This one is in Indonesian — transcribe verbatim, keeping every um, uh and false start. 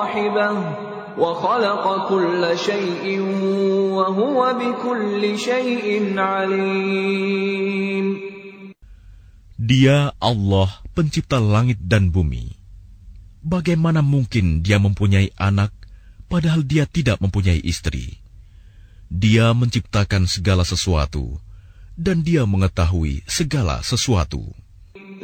صاحبه وخلق كل شيء وهو بكل شيء عليم. Dia Allah, pencipta langit dan bumi. Bagaimana mungkin dia mempunyai anak, padahal dia tidak mempunyai istri? Dia menciptakan segala sesuatu, dan dia mengetahui segala sesuatu.